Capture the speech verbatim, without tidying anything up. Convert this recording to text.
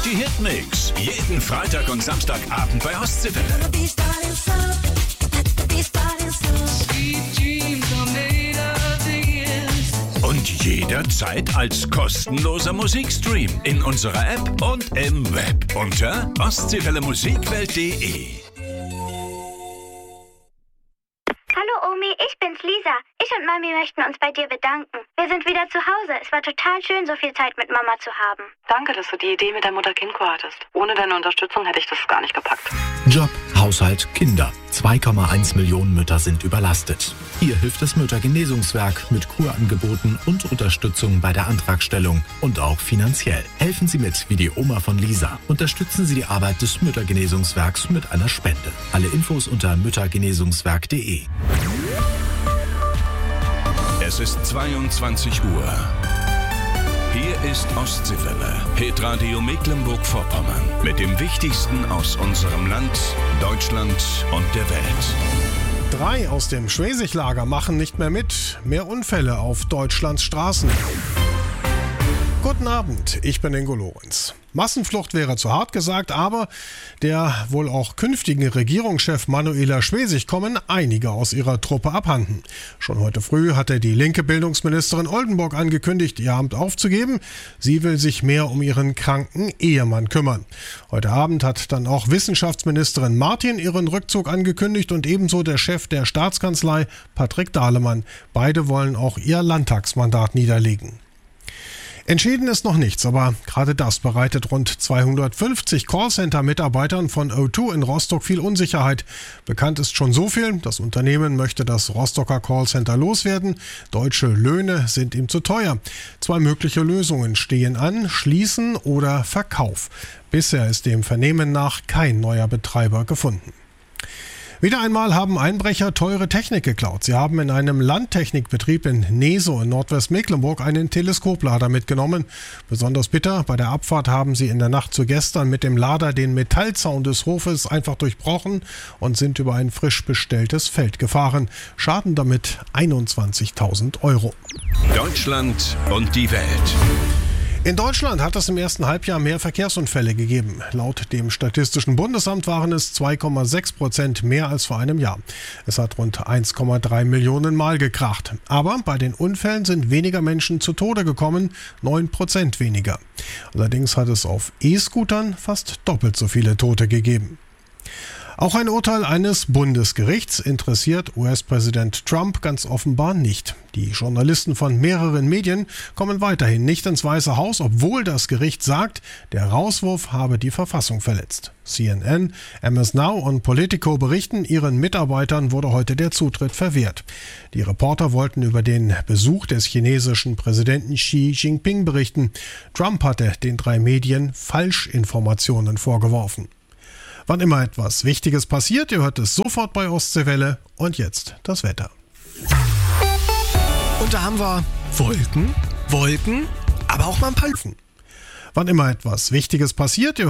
Die Hitmix. Jeden Freitag und Samstagabend bei Ostseewelle. Und jederzeit als kostenloser Musikstream in unserer App und im Web unter ostseewelle musikwelt punkt de. Hallo Omi, ich bin's Lisa. Ich und Mami möchten uns bei dir bedanken. Wir sind wieder zu Hause. Es war total schön, so viel Zeit mit Mama zu haben. Danke, dass du die Idee mit der Mutter-Kind-Kur hattest. Ohne deine Unterstützung hätte ich das gar nicht gepackt. Job, Haushalt, Kinder. zwei Komma eins Millionen Mütter sind überlastet. Hier hilft das Müttergenesungswerk mit Kurangeboten und Unterstützung bei der Antragstellung und auch finanziell. Helfen Sie mit, wie die Oma von Lisa. Unterstützen Sie die Arbeit des Müttergenesungswerks mit einer Spende. Alle Infos unter müttergenesungswerk punkt de. Es ist zweiundzwanzig Uhr. Hier ist Ostseewelle, Hitradio Mecklenburg-Vorpommern. Mit dem Wichtigsten aus unserem Land, Deutschland und der Welt. Drei aus dem Schwesig-Lager machen nicht mehr mit. Mehr Unfälle auf Deutschlands Straßen. Guten Abend, ich bin Ingo Lorenz. Massenflucht wäre zu hart gesagt, aber der wohl auch künftigen Regierungschef Manuela Schwesig kommen einige aus ihrer Truppe abhanden. Schon heute früh hatte die linke Bildungsministerin Oldenburg angekündigt, ihr Amt aufzugeben. Sie will sich mehr um ihren kranken Ehemann kümmern. Heute Abend hat dann auch Wissenschaftsministerin Martin ihren Rückzug angekündigt und ebenso der Chef der Staatskanzlei Patrick Dahlemann. Beide wollen auch ihr Landtagsmandat niederlegen. Entschieden ist noch nichts, aber gerade das bereitet rund zweihundertfünfzig Callcenter-Mitarbeitern von O zwei in Rostock viel Unsicherheit. Bekannt ist schon so viel, das Unternehmen möchte das Rostocker Callcenter loswerden. Deutsche Löhne sind ihm zu teuer. Zwei mögliche Lösungen stehen an: Schließen oder Verkauf. Bisher ist dem Vernehmen nach kein neuer Betreiber gefunden. Wieder einmal haben Einbrecher teure Technik geklaut. Sie haben in einem Landtechnikbetrieb in Neso in Nordwestmecklenburg einen Teleskoplader mitgenommen. Besonders bitter: Bei der Abfahrt haben sie in der Nacht zu gestern mit dem Lader den Metallzaun des Hofes einfach durchbrochen und sind über ein frisch bestelltes Feld gefahren. Schaden damit einundzwanzigtausend Euro. Deutschland und die Welt. In Deutschland hat es im ersten Halbjahr mehr Verkehrsunfälle gegeben. Laut dem Statistischen Bundesamt waren es zwei Komma sechs Prozent mehr als vor einem Jahr. Es hat rund eins Komma drei Millionen Mal gekracht. Aber bei den Unfällen sind weniger Menschen zu Tode gekommen, neun Prozent weniger. Allerdings hat es auf E-Scootern fast doppelt so viele Tote gegeben. Auch ein Urteil eines Bundesgerichts interessiert U S-Präsident Trump ganz offenbar nicht. Die Journalisten von mehreren Medien kommen weiterhin nicht ins Weiße Haus, obwohl das Gericht sagt, der Rauswurf habe die Verfassung verletzt. C N N, M S Now und Politico berichten, ihren Mitarbeitern wurde heute der Zutritt verwehrt. Die Reporter wollten über den Besuch des chinesischen Präsidenten Xi Jinping berichten. Trump hatte den drei Medien Falschinformationen vorgeworfen. Wann immer etwas Wichtiges passiert, ihr hört es sofort bei Ostseewelle. Und jetzt das Wetter. Und da haben wir Wolken, Wolken, aber auch mal ein paar Lüften. Wann immer etwas Wichtiges passiert, ihr